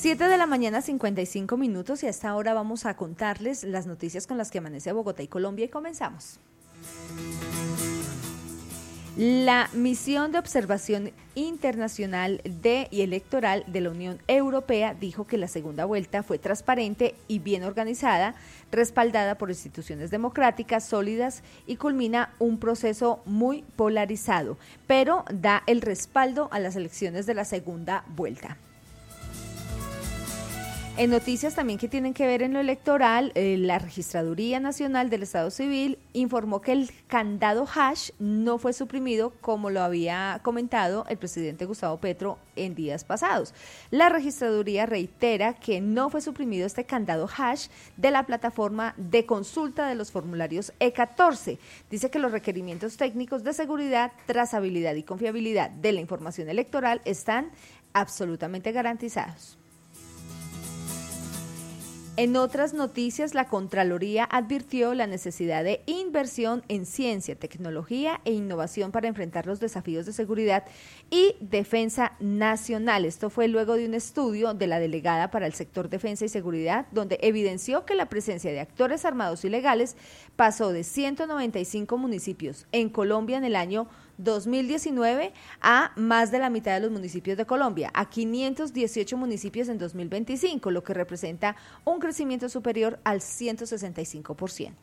7 de la mañana, 55 minutos, y a esta hora vamos a contarles las noticias con las que amanece Bogotá y Colombia, y comenzamos. La misión de observación internacional y electoral de la Unión Europea dijo que la segunda vuelta fue transparente y bien organizada, respaldada por instituciones democráticas sólidas y culmina un proceso muy polarizado, pero da el respaldo a las elecciones de la segunda vuelta. En noticias también que tienen que ver en lo electoral, la Registraduría Nacional del Estado Civil informó que el candado hash no fue suprimido como lo había comentado el presidente Gustavo Petro en días pasados. La Registraduría reitera que no fue suprimido este candado hash de la plataforma de consulta de los formularios E14. Dice que los requerimientos técnicos de seguridad, trazabilidad y confiabilidad de la información electoral están absolutamente garantizados. En otras noticias, la Contraloría advirtió la necesidad de inversión en ciencia, tecnología e innovación para enfrentar los desafíos de seguridad y defensa nacional. Esto fue luego de un estudio de la delegada para el sector defensa y seguridad, donde evidenció que la presencia de actores armados ilegales pasó de 195 municipios en Colombia en el año 2019 a más de la mitad de los municipios de Colombia, a 518 municipios en 2025, lo que representa un crecimiento superior al 165%.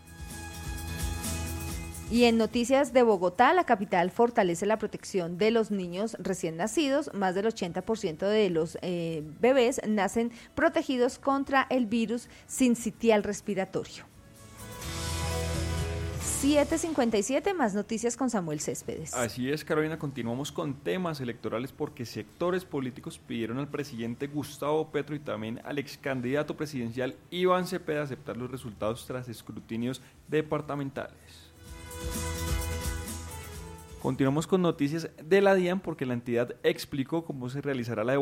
Y en noticias de Bogotá, la capital fortalece la protección de los niños recién nacidos. Más del 80% de los bebés nacen protegidos contra el virus sincitial respiratorio. 7:57, más noticias con Samuel Céspedes. Así es, Carolina, continuamos con temas electorales porque sectores políticos pidieron al presidente Gustavo Petro y también al ex candidato presidencial Iván Cepeda aceptar los resultados tras escrutinios departamentales. Continuamos con noticias de la DIAN porque la entidad explicó cómo se realizará la